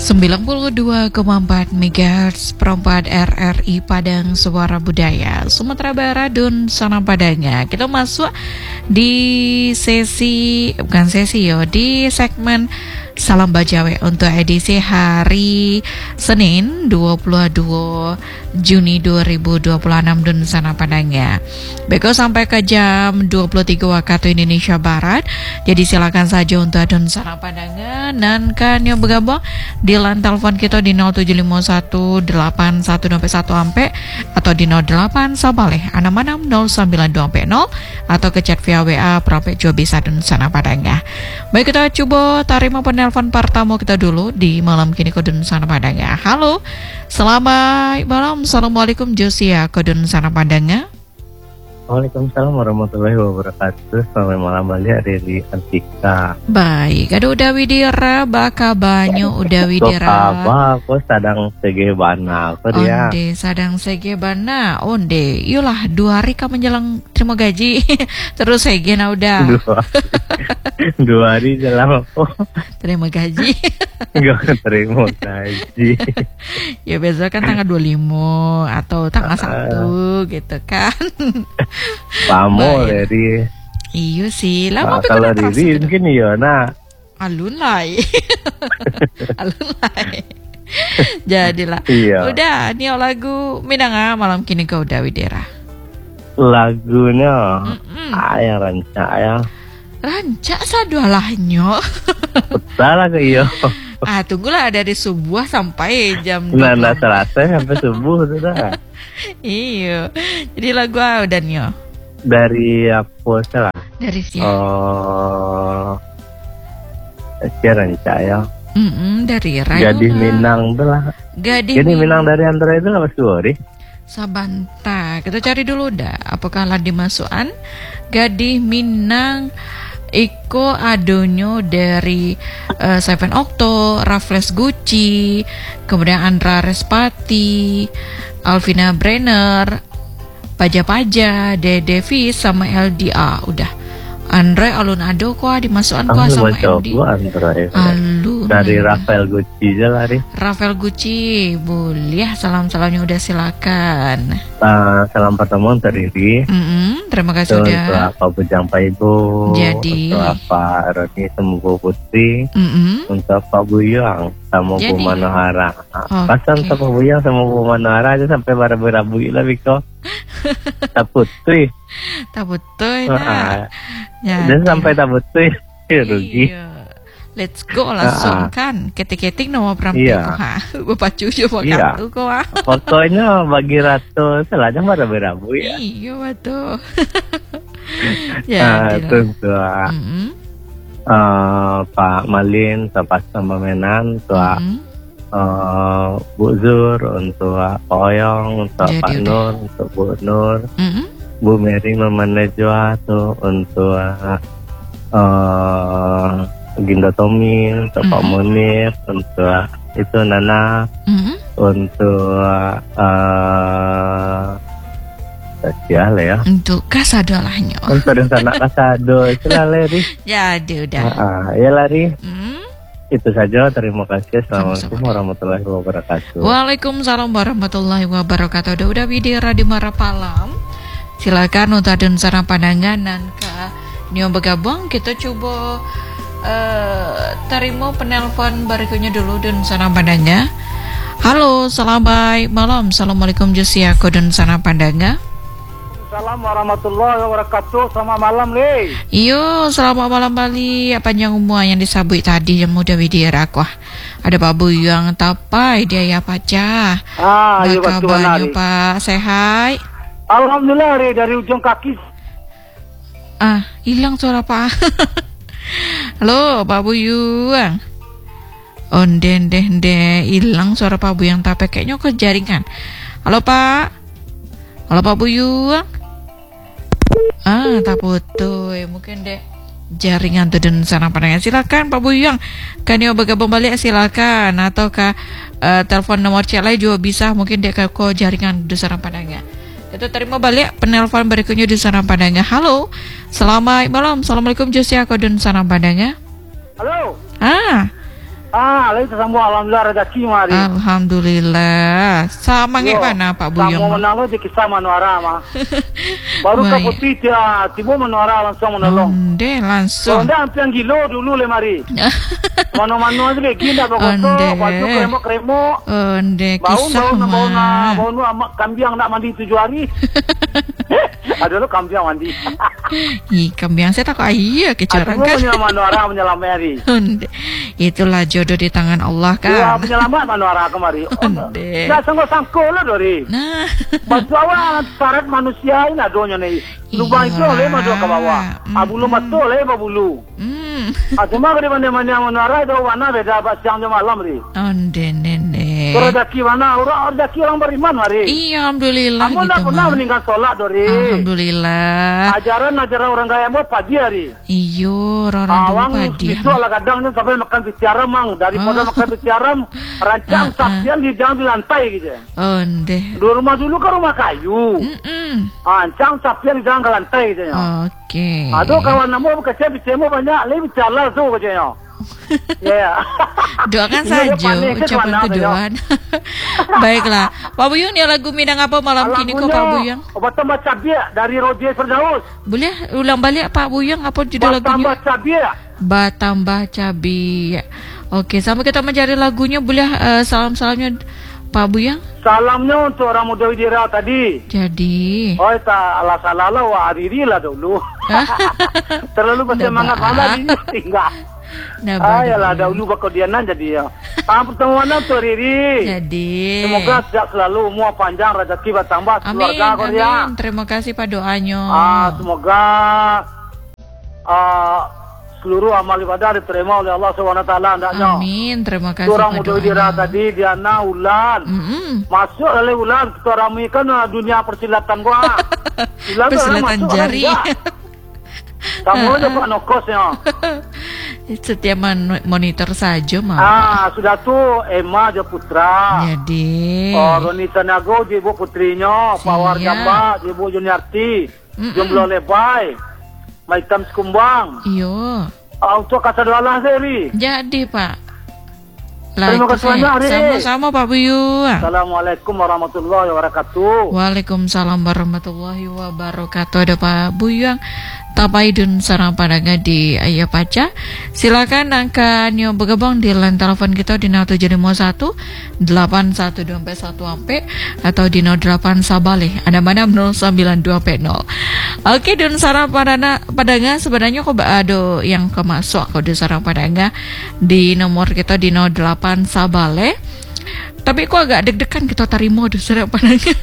92,4 MHz perempat RRI Padang Suara Budaya Sumatera Barat dan Sana Padangnya. Kita masuk di di segmen Salam Bajawe untuk edisi hari Senin 22 Juni 2026 dan Sana Padangnya. Beko sampai ke jam 23 waktu Indonesia Barat. Jadi silakan saja untuk adun Sana Padangnya dan kan yang bergabung di line telepon kita di 07518121 ampe atau di 08 sabaleh 660920 atau ke chat via WA Prape Jo bisa dan Sana Padangnya. Baik, kita coba terima penelpon pertama kita dulu di malam kini Kodun Sana Padangnya. Halo, selamat malam. Assalamualaikum Josia Kodun Sana Padangnya. Waalaikumsalam warahmatullahi wabarakatuh. Selamat malam balik dari Antika. Baik, ada udah widira baka banyu udah widira. Aku sadang sege bana aku dia. Onde sadang sege bana. Onde, yulah 2 hari kamu menjelang terima gaji. Terus sege na udah. 2 hari jelang aku terima gaji. Enggak terima gaji. Ya biasa kan tanggal 25 atau tanggal 1 gitu kan. Pamo dari iyo sih lama kalau diri mungkin iya nah alun lai jadilah iya. Udah nih lagu Minanga malam kini kau udah widera lagunya ayah ranca sadualahnya salah ke iyo. Tunggulah dari subuh sampai jam selesai sampai subuh sudah. Iya. Jadi lagu udah nih. Dari apa salah? Dari siapa? Ranca ya. Dari Rayo. Gadis Minang belah. Gadis Minang dari antara itu apa sih? Sabanta. Kita cari dulu dah. Apakah lah dimasukan Gadis Minang Iko Adonyo dari Seven Octo, Raffles Gucci, kemudian Andra Respati, Alvina Brenner, Paja, Dede Vis sama LDA. Udah. Andre alun ado kok dimasukkan kok sama LD. Alun. Dari Raffel Gucci aja lari. Raffel Gucci, boleh. Salam-salamnya udah silakan. Salam pertemuan terdiri. Terima kasih udah. Untuk Pak Bujang Pak Ibu. Jadi. Untuk Pak Roni Sembuh Putri. Untuk Pak Buyang sama Bu Manohara. Pasan sama Pak Buyang sama Bu Manohara aja sampai berabu-rabu lah Biko. Taputui. Nah. Dan sampai taputui rugi. Iya. Let's go langsung kan. Ketik-ketik nama pramuka. Bapak cucu kartu kok. Pokoknya bagi ratu selanya berabu ya. Iya betul. Tentu. Pak Malin, Pak Sambamenan, tua Bu Zur, untuk Pak Oyong, untuk Pak Nur, untuk Bu Nur, Bu Mary Mama Najwa tuh untuk Ginda Tommy, untuk Pak Munir, untuk itu Nana, untuk spesial ya. Untuk kasado lahnya. Untuk rencana kasado itu lah Lari. Jadi udah. Ya Lari. Itu saja, terima kasih. Assalamualaikum warahmatullahi wabarakatuh. Waalaikumsalam warahmatullahi wabarakatuh. Udah Widira di Marapalam. Silakan untuk adun sarang pandangan dan ke Nio bergabung. Kita coba terima penelpon berikutnya dulu dan sarang pandangnya. Halo, selamat malam. Assalamualaikum Josia Kodun sarang pandangnya. Assalamualaikum warahmatullahi wabarakatuh. Selamat malam, Le. Iyo, selamat malam Bali. Panjang umur yang disabui tadi yang muda widira wah. Ada Pak Buyang tapai dia ya pacar. Iya betul benar. Pak, sehat. Alhamdulillah, Le, dari ujung kaki. Hilang suara Pak. Halo, Pak Buyang. Onde hilang suara Pak Buyang tapai kayaknya ke jaringan. Halo Pak. Halo Pak Buyang. Tak putus. Mungkin deh jaringan tuh dan sana pandangan. Silakan Pak Buyang. Kan yang bergabung balik silakan. Ataukah telepon nomor cek lain juga bisa. Mungkin deh kok jaringan di sana pandangan. Kita terima balik penelpon berikutnya di sana pandangan. Halo. Selamat malam. Assalamualaikum Josia Kodun sana pandangan. Halo. Lalu itu semua alhamdulillah rezeki mari. Alhamdulillah. Sama ngek mana Pak Buyung? Kamu menang di kisah Manuara mah. Baru ke putih dia tiba Manuara langsung menolong. Langsung. Anda ampian gilo dulu le mari. Mano-mano aja le ginda bagoto, baju kremo. Kisah bau kambiang nak mandi 7 hari. Ada lo kambiang mandi. Kambiang saya tak iya kecoran kan. Manuara menyelamati. Itulah jodoh di tangan Allah kan. Ya penyelamat Manuara kemari. Nggak sangko lah Dori. Nah. Bawa syarat manusia ini adonya nih. Lubang itu le madu ke bawah. Bulu matu le bulu. Cuma kalau mana Manuara itu warna beda siang dan malam ri. Nene. Rezeki mana rezeki orang beriman mari. Iya alhamdulillah. Kamu tak pernah meninggal sholat Dori. Alhamdulillah. Ajaran orang kaya mau pagi hari. Iyo orang pagi. Itu lah kadang sampai makan biciaram mang daripada makan biciaram rancang sapian di jangan di lantai gitu. Di rumah dulu kan rumah kayu. Rancang sapian di jangan ke lantai gitu ya. Oke. Aduh kawan namu kecil bicemu banyak lebih bicara tuh gitu ya. Ya. Doakan saja ucapan kedua. Baiklah. Pak Buyung, ya lagu Minang apa malam kini kok Pak Buyung? Batambah Cabai dari Roger Firdaus. Boleh ulang balik Pak Buyung apa judul lagunya? Batambah Cabai. Batambah Cabai. Oke, sampai kita mencari lagunya boleh salam-salamnya Pak Buyung? Salamnya untuk orang muda Widira tadi. Jadi. Oh, tak ala-ala wa ariri lah dulu. Terlalu bersemangat malah ini tinggal. Ayalah dahulu bakodianan jadi ya. Pertemuan tuh Riri. Jadi. Semoga sejak selalu umur panjang rezeki bertambah keluarga Korea. Amin. Terima kasih Pak doanya. Semoga seluruh amal ibadah diterima oleh Allah SWT hendaknya. Amin. Terima kasih orang Pak muda Widira tadi Diana Ulan. Masuk oleh Ulan kita ramaikan dunia persilatan gua. Persilatan jari. Kamu aja Pak Nokosnya. Setiap monitor saja mah. Sudah tuh Emma aja putra. Jadi. Roni Tanago ibu putrinya, Pawar Jamba ibu Juniarti, Jomblo Lebay, Maitam Sekumbang. Iyo. Untuk Kasadwalah Seri. Jadi Pak. Terima kasih banyak. Sama-sama Pak Buyung. Assalamualaikum warahmatullahi wabarakatuh. Waalaikumsalam warahmatullahi wabarakatuh. Ada Pak Buyung Tapaidun sarang pandangan di Ayah Paca. Silakan angkanya bergabung di line telepon kita di 0751 8121 ampe atau di 08 Sabale. Ada mana 092 Oke, dan sarang pandangan sebenarnya kok ada yang kemasuk kode sarang pandangan di nomor kita di 08 Sabale. Tapi kok agak deg-degan kita terima di sarang pandangan.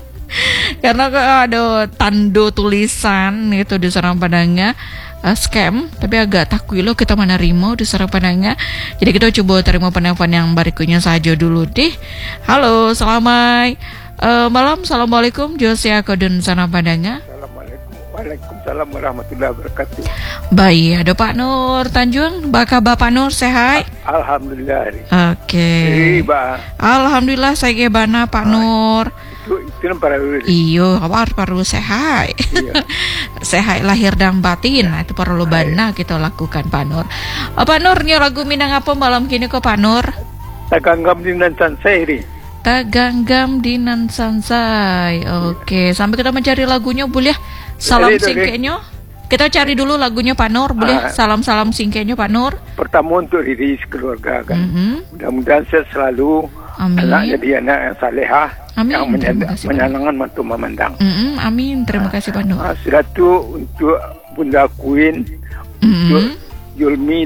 Karena ada tanda tulisan itu di sarang padangnya scam, tapi agak takut lo kita menerima di sarang padangnya. Jadi kita coba terima penelpon yang berikutnya saja dulu deh. Halo, selamat malam. Assalamualaikum, Josia Kodun sarang padangnya. Waalaikumsalam warahmatullahi wabarakatuh. Baik, ada Pak Nur Tanjung. Baka Bapak Nur sehat? Alhamdulillah. Oke. Alhamdulillah saya gebana Pak Nur. Itu para iyo perlu sehat. Iya. Sehat lahir dan batin. Itu perlu bana kita lakukan Pak Nur. Pak Nur, lagu Minang apa malam kini kok Pak Nur? Taganggam Dinan Sansai. Taganggam Dinan Sansai. Oke, sampai kita mencari lagunya boleh salam singkatnya. Kita cari dulu lagunya Pak Nur, boleh salam-salam singkatnya Pak Nur. Pertama untuk diri sekeluarga kan. Mudah-mudahan sehat selalu. Amin. Anak jadi anak yang salehah. Amin. Yang menyenangkan mantu memandang. Amin. Terima kasih Pak Nur. Sudah tu untuk Bunda Queen, untuk Yulmi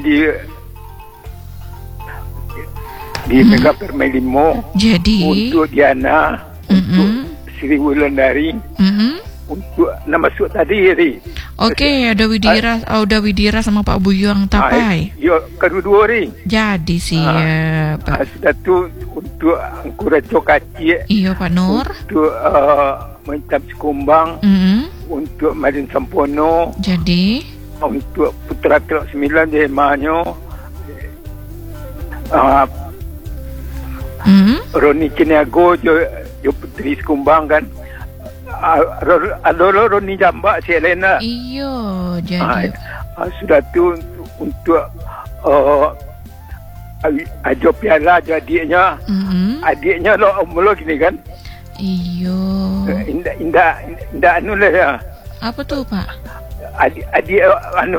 di Mega Permai 5. Jadi untuk Diana, untuk Sri Wulandari, untuk nama masuk tadi Ri. Oke, ada Widira sama Pak Buyung Tapai. Yo, kedua-dua Ri. Jadi siap. Sudah tu untuk Angkura Cokaci. Iya Pak Nur. Untuk Maitam Sekumbang. Untuk Madin Sampono. Jadi untuk Putra Telok 9 di Emanyo. Roni Kiniago jo Putri Sekumbang kan. Ada Roni Jamba Selena. Iya, jadi sudah tu untuk ajo piala ajo adiknya. Adiknya lo omlo gini kan. Iyo. Indah anu lah ya. Apa tuh Pak? Adik anu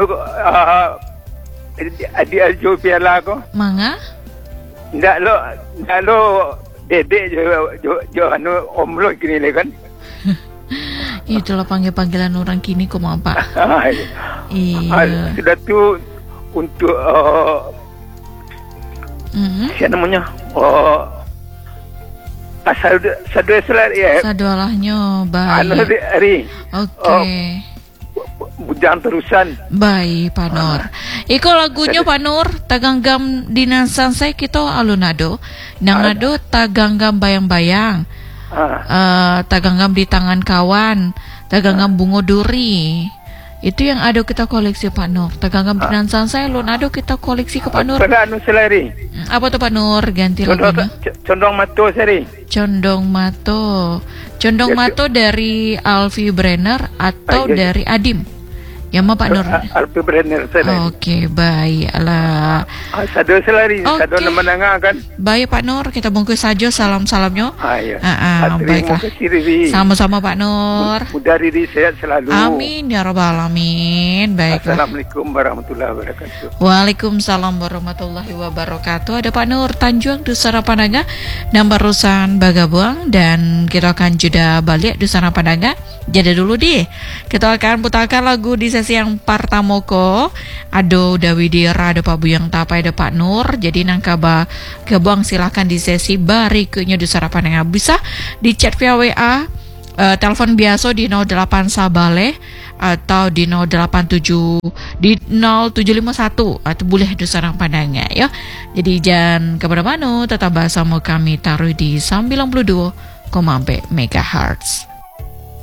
adik ajo piala ko. Mangga? Indah lo dedek jo anu omlo gini lah kan. Itulah panggilan orang kini kok mau Pak. Iya. Sudah tuh untuk siapa namanya? Sadua selari ya. Sadualahnya baik. Anu hari. Oke. Bujang terusan. Baik Pak Nur. Iko lagunya Pak Nur taganggam dinasan saya kita alunado. Nangado taganggam bayang-bayang. Taganggam di tangan kawan, taganggam bungo duri. Itu yang ada kita koleksi Pak Nur. Taganggam dinasan saya lon ada kita koleksi ke Pak Nur. Anu selari. Apa tuh Pak Nur? Ganti lagunya. Condong mato seri. Condong mato. Condong mato dari Alfie Brenner atau dari Adim? Ya ma Pak Nur. Alfie Brenner selari. Oke, baik. Alah. Sado selari, sado menengah kan. Baik Pak Nur, kita bungkus saja salam-salamnya. Iya. Baiklah. Sama-sama Pak Nur. Mudah diri sehat selalu. Amin ya rabbal alamin. Baiklah. Assalamualaikum warahmatullahi wabarakatuh. Waalaikumsalam warahmatullahi wabarakatuh. Ada Pak Nur Tanjuang Dusara Pandaga dan barusan Bagabuang, dan kita akan jeda balik Dusara Pandaga. Jeda dulu deh. Kita akan putarkan lagu di sesi yang partamoko. Ado Dawidira, ada Pak Buyang Tapai, ada Pak Nur. Jadi nangkaba kebuang silahkan di sesi berikutnya Dusara Pandaga. Bisa di chat via WA, telepon biasa di 08 Sabale atau di 087 di 0751 atau boleh Dusara Pandaga ya. Jadi jangan kemana-mana, tetap bersama kami taruh di 92,4 MHz.